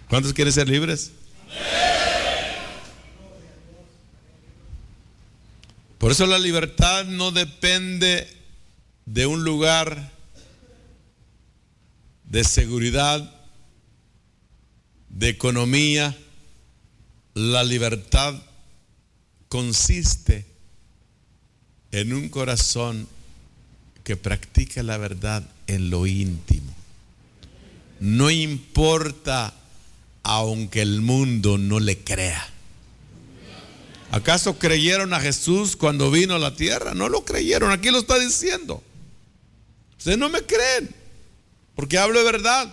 ¿Cuántos quieren ser libres? Por eso la libertad no depende de un lugar de seguridad, de economía. La libertad consiste en un corazón que practica la verdad en lo íntimo. No importa aunque el mundo no le crea. ¿Acaso creyeron a Jesús cuando vino a la tierra? No lo creyeron, aquí lo está diciendo. Ustedes no me creen, porque hablo de verdad.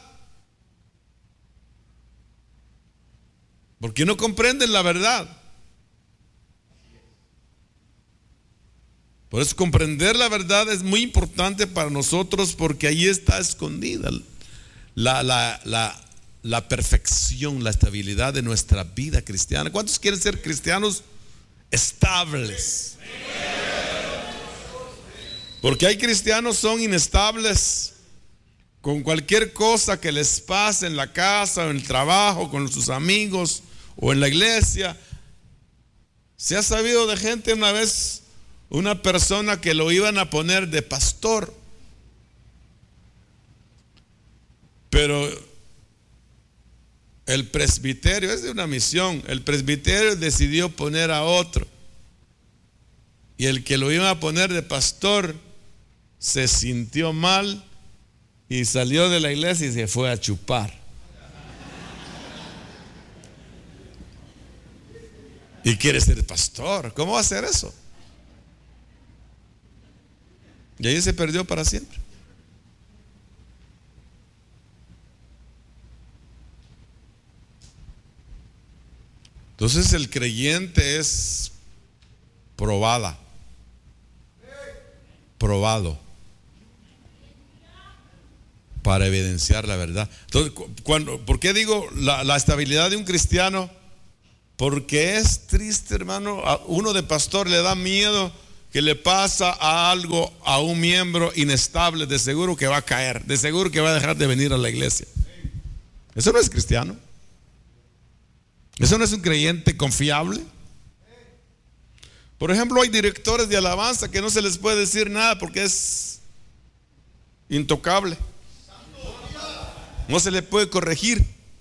Porque no comprenden la verdad. Por eso comprender la verdad es muy importante para nosotros, porque ahí está escondida la perfección, la estabilidad de nuestra vida cristiana. ¿Cuántos quieren ser cristianos estables? Porque hay cristianos son inestables. Con cualquier cosa que les pase en la casa, o en el trabajo, con sus amigos o en la iglesia. Se ha sabido de gente una vez, una persona que lo iban a poner de pastor, pero el presbiterio, es de una misión, el presbiterio decidió poner a otro, y el que lo iba a poner de pastor se sintió mal y salió de la iglesia y se fue a chupar. Y quiere ser pastor. ¿Cómo va a hacer eso? Y ahí se perdió para siempre. Entonces el creyente es probado. Para evidenciar la verdad. Entonces, ¿por qué digo la estabilidad de un cristiano? Porque es triste, hermano. A uno de pastor le da miedo que le pasa algo a un miembro inestable. De seguro que va a caer, de seguro que va a dejar de venir a la iglesia. Eso no es cristiano. Eso no es un creyente confiable. Por ejemplo, hay directores de alabanza que no se les puede decir nada porque es intocable. No se le puede corregir.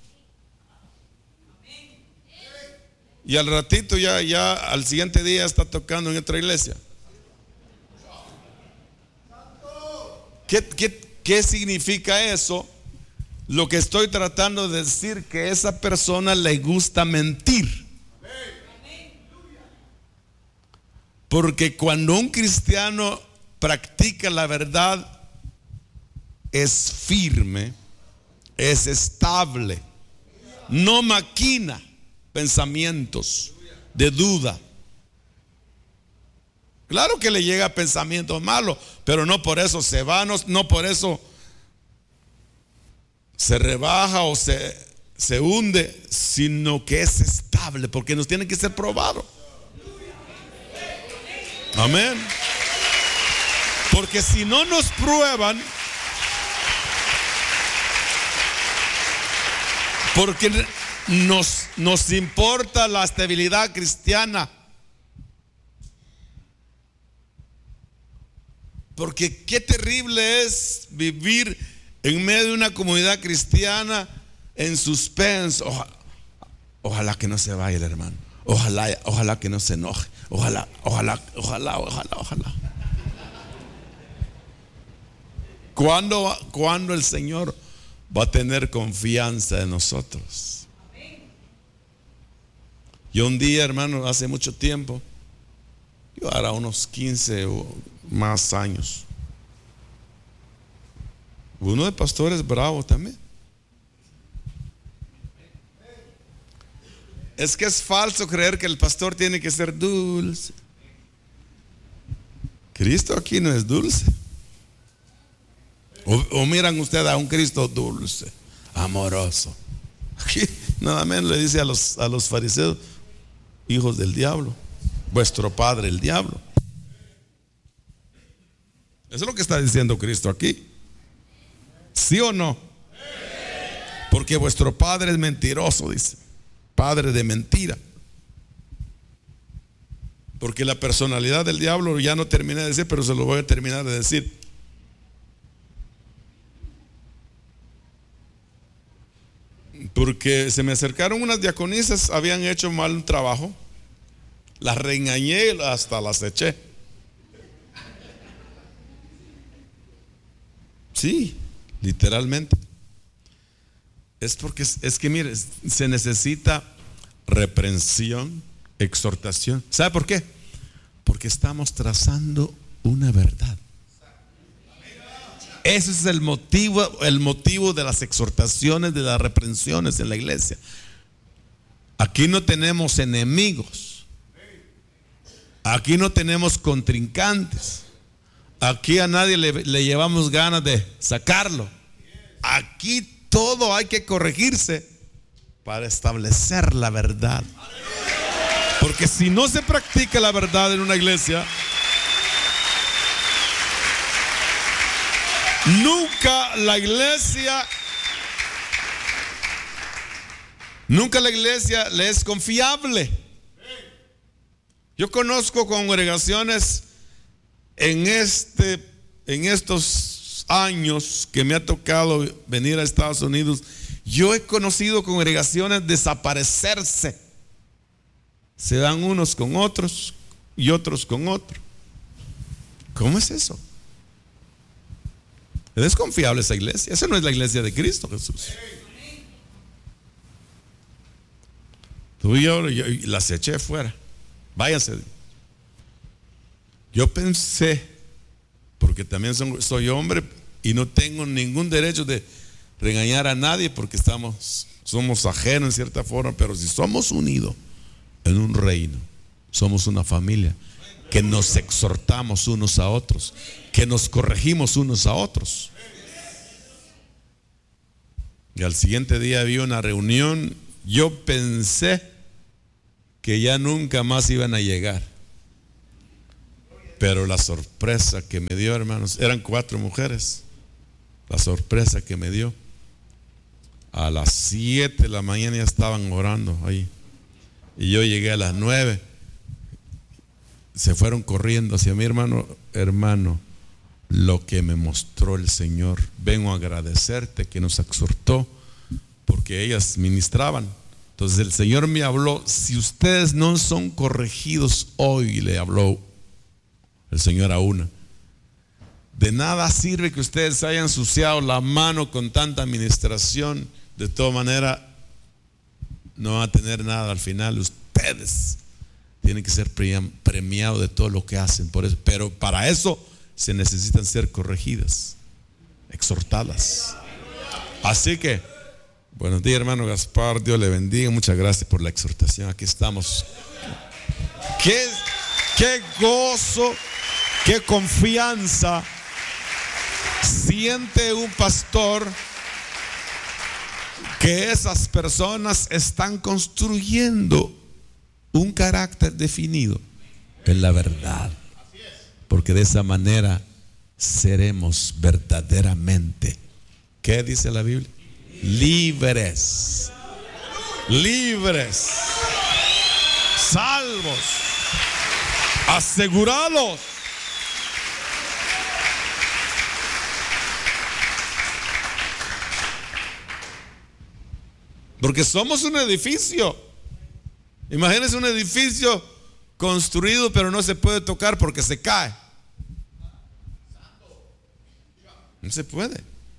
Y al ratito ya al siguiente día está tocando en otra iglesia. ¿Qué significa eso? Lo que estoy tratando de decir, que a esa persona le gusta mentir. Porque cuando un cristiano practica la verdad, es firme, es estable, no maquina pensamientos de duda. Claro que le llega pensamientos malos, pero no por eso se va, no por eso se rebaja o se hunde, sino que es estable, porque nos tiene que ser probado. Amén. Porque si no nos prueban, porque nos importa la estabilidad cristiana. Porque qué terrible es vivir en medio de una comunidad cristiana en suspenso. Ojalá que no se vaya el hermano. Ojalá que no se enoje. Ojalá. ¿Cuándo el Señor va a tener confianza en nosotros? Yo un día, hermano, hace mucho tiempo, yo ahora unos 15 o más años, uno de pastores bravo también. Es que es falso creer que el pastor tiene que ser dulce. Cristo aquí no es dulce. O miran ustedes a un Cristo dulce, amoroso. Aquí nada menos le dice a los fariseos: hijos del diablo, vuestro padre el diablo. Eso es lo que está diciendo Cristo aquí. ¿Sí o no? Porque vuestro padre es mentiroso, dice. Padre de mentira. Porque la personalidad del diablo ya no terminé de decir, pero se lo voy a terminar de decir. Porque se me acercaron unas diaconisas, habían hecho mal un trabajo. Las regañé, hasta las eché. Sí, literalmente. Es porque es que mire, se necesita reprensión, exhortación. ¿Sabe por qué? Porque estamos trazando una verdad. Ese es el motivo de las exhortaciones, de las reprensiones en la iglesia. Aquí no tenemos enemigos. Aquí no tenemos contrincantes. Aquí a nadie le llevamos ganas de sacarlo. Aquí todo hay que corregirse para establecer la verdad. Porque si no se practica la verdad en una iglesia, nunca la iglesia le es confiable. Yo conozco congregaciones en estos años que me ha tocado venir a Estados Unidos. Yo he conocido congregaciones desaparecerse. Se dan unos con otros y otros con otros. ¿Cómo es eso? Es desconfiable esa iglesia. Esa no es la iglesia de Cristo Jesús. Tú y yo las eché fuera. Váyanse. Yo pensé, porque también soy hombre y no tengo ningún derecho de regañar a nadie, porque somos ajenos en cierta forma, pero si somos unidos en un reino, somos una familia, que nos exhortamos unos a otros, que nos corregimos unos a otros. Y al siguiente día había una reunión. Yo pensé que ya nunca más iban a llegar, pero la sorpresa que me dio, hermanos, eran 4 mujeres. La sorpresa que me dio, a las 7 de la mañana ya estaban orando ahí, y yo llegué a las 9. Se fueron corriendo hacia mí. Hermano, lo que me mostró el Señor, vengo a agradecerte que nos exhortó, porque ellas ministraban. Entonces el Señor me habló: si ustedes no son corregidos hoy, le habló el Señor a una, de nada sirve que ustedes hayan ensuciado la mano con tanta administración. De toda manera no van a tener nada al final. Ustedes tienen que ser premiados de todo lo que hacen. Por eso, pero para eso se necesitan ser corregidas, exhortadas. Así que, buenos días, hermano Gaspar, Dios le bendiga, muchas gracias por la exhortación. Aquí estamos. Qué gozo, qué confianza siente un pastor que esas personas están construyendo un carácter definido en la verdad, porque de esa manera seremos verdaderamente, ¿qué dice la Biblia? Libres, salvos, asegurados. Porque somos un edificio. Imagínense un edificio construido, pero no se puede tocar porque se cae. No se puede.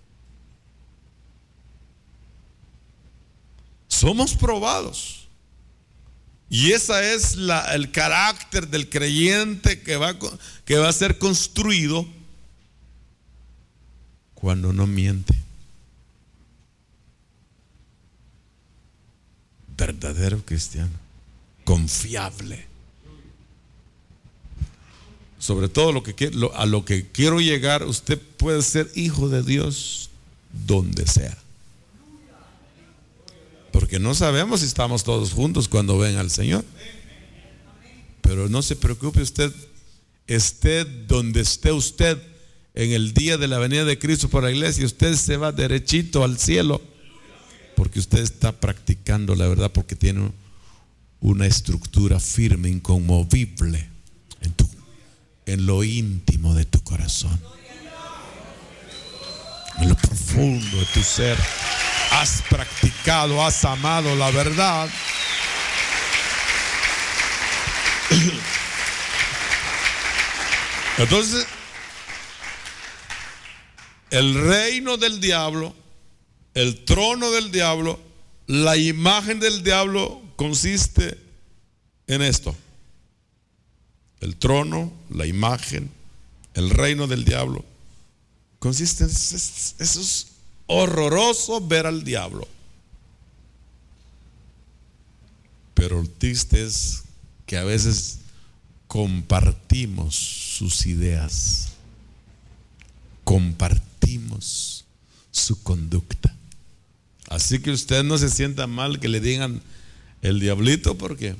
Somos probados. Y ese es el carácter del creyente que va a ser construido cuando no miente. Verdadero cristiano, confiable. Sobre todo a lo que quiero llegar, usted puede ser hijo de Dios donde sea. Porque no sabemos si estamos todos juntos cuando venga el Señor. Pero no se preocupe usted, esté donde esté usted en el día de la venida de Cristo por la iglesia, usted se va derechito al cielo. porque usted está practicando la verdad, porque tiene una estructura firme, inconmovible en lo íntimo de tu corazón, en lo profundo de tu ser. Has practicado, has amado la verdad. Entonces, el reino del diablo, el trono del diablo, la imagen del diablo consiste en esto. El trono, la imagen, el reino del diablo consiste en eso. Es horroroso ver al diablo, pero el triste es que a veces compartimos sus ideas, compartimos su conducta. Así que usted no se sienta mal que le digan el diablito, porque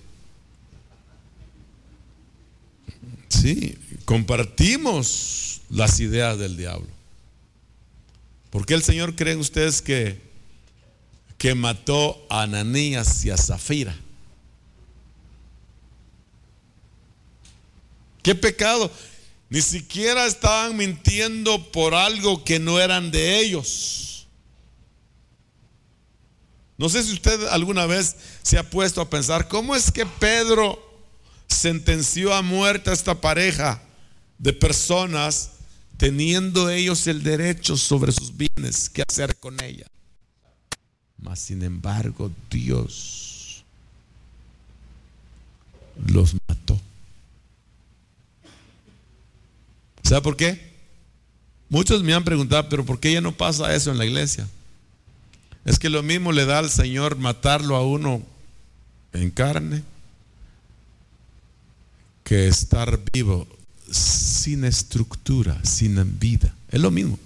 sí, compartimos las ideas del diablo. ¿Por qué el Señor creen ustedes que mató a Ananías y a Zafira? ¿Qué pecado? Ni siquiera estaban mintiendo por algo que no eran de ellos. No sé si usted alguna vez se ha puesto a pensar cómo es que Pedro sentenció a muerte a esta pareja de personas, teniendo ellos el derecho sobre sus bienes, qué hacer con ella. Mas sin embargo Dios los mató. ¿Sabe por qué? Muchos me han preguntado, pero ¿por qué ya no pasa eso en la iglesia? Es que lo mismo le da al Señor matarlo a uno en carne que estar vivo sin estructura, sin vida. Es lo mismo.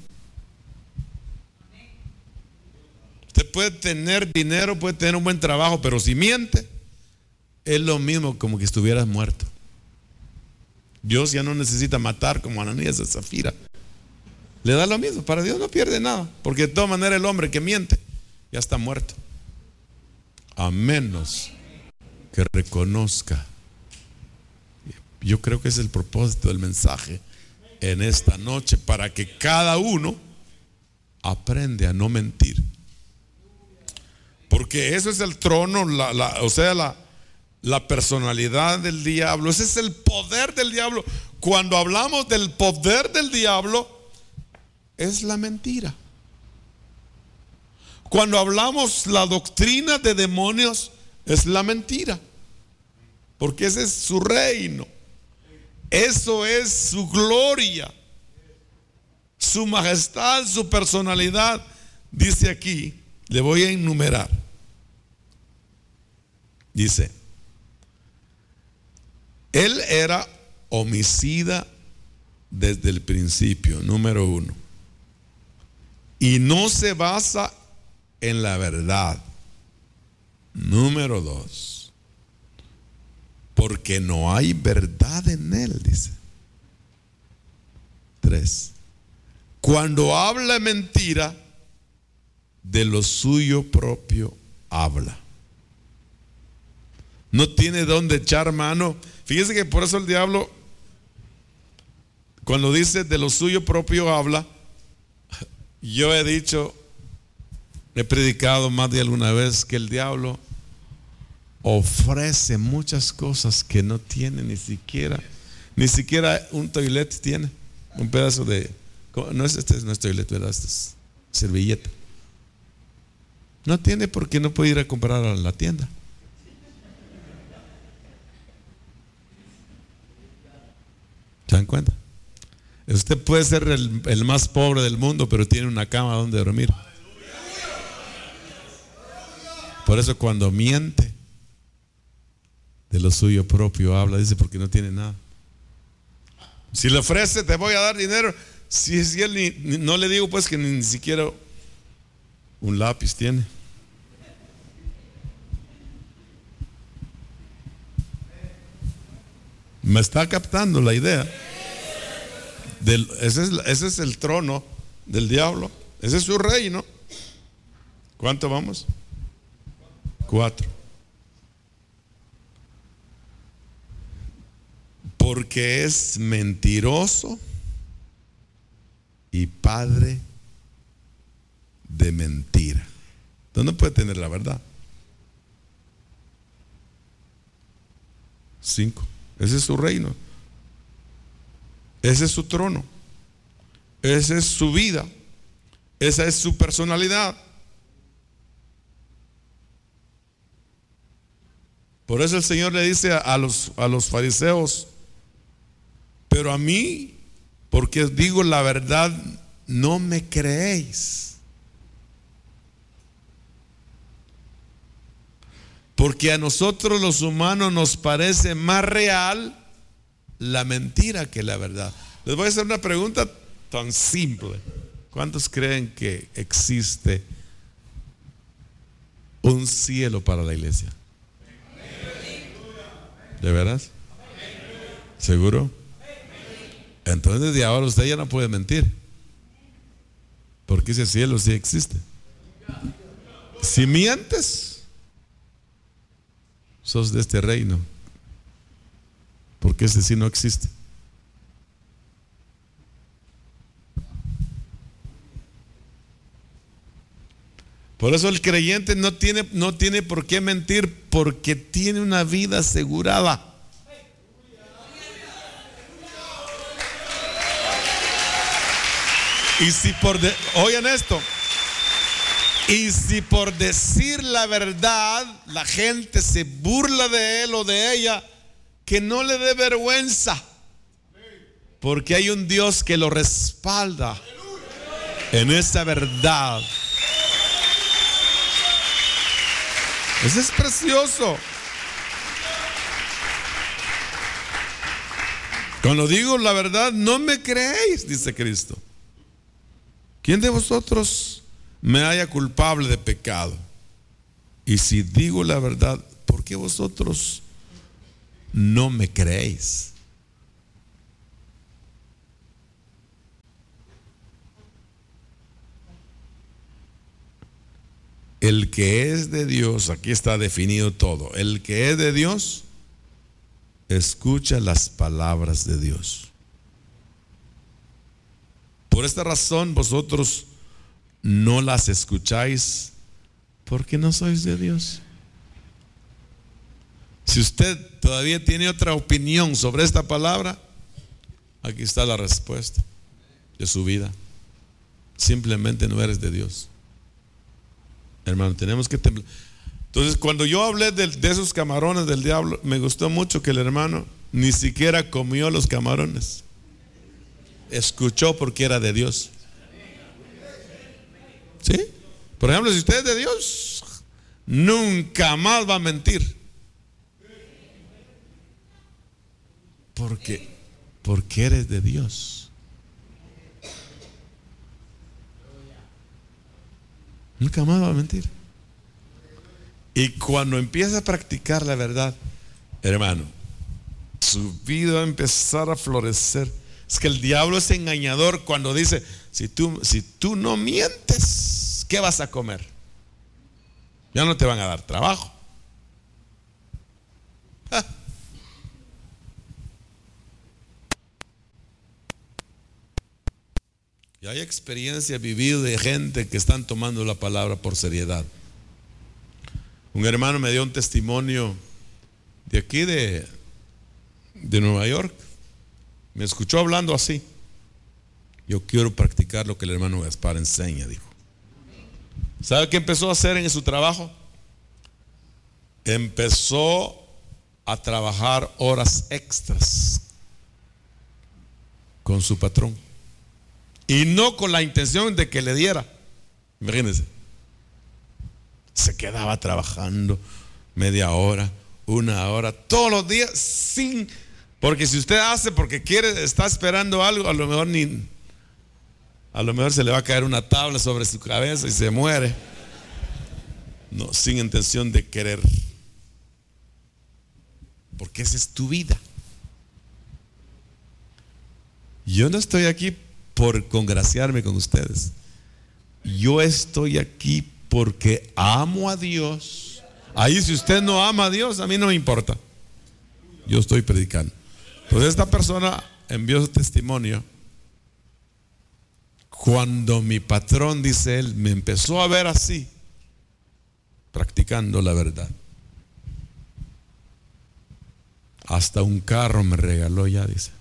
Usted puede tener dinero, puede tener un buen trabajo, pero si miente, es lo mismo como que estuvieras muerto. Dios ya no necesita matar como Ananías y Zafira. Le da lo mismo. Para Dios no pierde nada, porque de todas maneras el hombre que miente ya está muerto, a menos que reconozca. Yo creo que es el propósito del mensaje en esta noche, para que cada uno aprende a no mentir, porque eso es el trono, la personalidad del diablo. Ese es el poder del diablo. Cuando hablamos del poder del diablo, es la mentira. Cuando hablamos la doctrina de demonios, es la mentira, porque ese es su reino. Eso es su gloria, su majestad, su personalidad. Dice aquí, le voy a enumerar. Dice: él era homicida desde el principio, número 1, y no se basa en la verdad, número 2, porque no hay verdad en él, dice. 3, cuando habla mentira, de lo suyo propio habla. No tiene dónde echar mano. Fíjese que por eso el diablo, cuando dice de lo suyo propio habla, yo he predicado más de alguna vez que el diablo ofrece muchas cosas que no tiene, ni siquiera un toilet tiene, un pedazo de, no es toilet, ¿verdad? Este es servilleta. No tiene, porque no puede ir a comprar a la tienda. ¿Se dan cuenta? Usted puede ser el más pobre del mundo, pero tiene una cama donde dormir. Por eso cuando miente, de lo suyo propio habla, dice, porque no tiene nada. Si le ofrece, te voy a dar dinero, si él no le digo pues que ni siquiera un lápiz tiene. ¿Me está captando la idea? Ese es el trono del diablo. Ese es su reino. ¿Cuánto vamos? 4. Porque es mentiroso y padre de mentira. ¿Dónde puede tener la verdad? 5. Ese es su reino. Ese es su trono. Esa es su vida. Esa es su personalidad. Por eso el Señor le dice a los fariseos: pero a mí, porque os digo la verdad, no me creéis. Porque a nosotros los humanos nos parece más real la mentira que la verdad. Les voy a hacer una pregunta tan simple. ¿Cuántos creen que existe un cielo para la iglesia? ¿De veras? ¿Seguro? Entonces desde ahora usted ya no puede mentir, porque ese cielo sí existe. Si mientes, sos de este reino, porque ese sí no existe. Por eso el creyente no tiene por qué mentir, porque tiene una vida asegurada. Y si oigan esto, y si por decir la verdad la gente se burla de él o de ella, que no le dé vergüenza, porque hay un Dios que lo respalda en esa verdad. Eso es precioso. Cuando digo la verdad, no me creéis, dice Cristo. ¿Quién de vosotros me haya culpable de pecado? Y si digo la verdad, ¿por qué vosotros no me creéis? El que es de Dios, aquí está definido todo. El que es de Dios, escucha las palabras de Dios. Por esta razón vosotros no las escucháis, porque no sois de Dios. Si usted todavía tiene otra opinión sobre esta palabra, aquí está la respuesta de su vida. Simplemente no eres de Dios. Hermano, tenemos que temblar. Entonces, cuando yo hablé de esos camarones del diablo, me gustó mucho que el hermano ni siquiera comió los camarones. Escuchó porque era de Dios. ¿Sí? Por ejemplo, si usted es de Dios, nunca más va a mentir. Porque eres de Dios. Nunca más va a mentir. Y cuando empieza a practicar la verdad, hermano, su vida va a empezar a florecer. Es que el diablo es engañador cuando dice: si tú no mientes, ¿qué vas a comer? Ya no te van a dar trabajo. Y hay experiencia vivida de gente que están tomando la palabra por seriedad. Un hermano me dio un testimonio de aquí de Nueva York. Me escuchó hablando así. Yo quiero practicar lo que el hermano Gaspar enseña, dijo. ¿Sabe qué empezó a hacer en su trabajo? Empezó a trabajar horas extras con su patrón. Y no con la intención de que le diera. Imagínense. Se quedaba trabajando media hora, una hora, todos los días porque si usted hace porque quiere, está esperando algo, a lo mejor se le va a caer una tabla sobre su cabeza y se muere. No, sin intención de querer. Porque esa es tu vida. Yo no estoy aquí por congraciarme con ustedes. Yo estoy aquí porque amo a Dios Ahí si usted no ama a Dios, a mí no me importa. Yo estoy predicando. Entonces esta persona envió su testimonio. Cuando mi patrón, dice él, me empezó a ver así, practicando la verdad, hasta un carro me regaló ya, dice.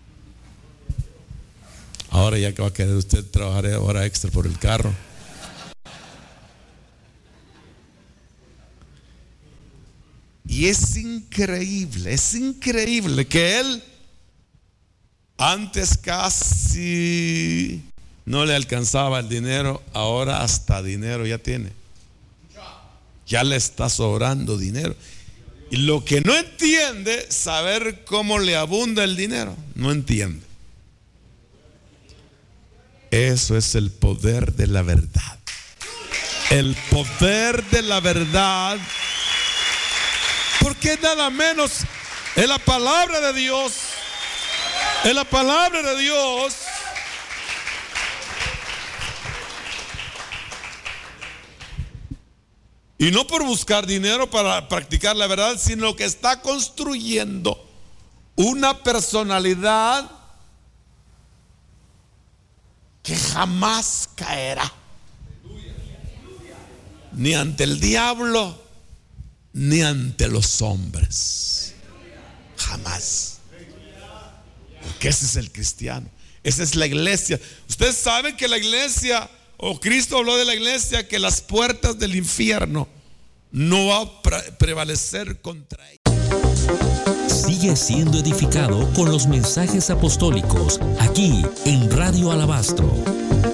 Ahora ya que va a querer usted trabajar hora extra por el carro. Y es increíble que él antes casi no le alcanzaba el dinero, ahora hasta dinero ya tiene. Ya le está sobrando dinero. Y lo que no entiende, saber cómo le abunda el dinero, no entiende. Eso es el poder de la verdad. El poder de la verdad. Porque nada menos es la palabra de Dios. Es la palabra de Dios. Y no por buscar dinero para practicar la verdad, sino que está construyendo una personalidad que jamás caerá. Ni ante el diablo, ni ante los hombres. Jamás. Porque ese es el cristiano. Esa es la iglesia. Ustedes saben que la iglesia, o Cristo habló de la iglesia, que las puertas del infierno no va a prevalecer contra ella. Sigue siendo edificado con los mensajes apostólicos aquí en Radio Alabastro.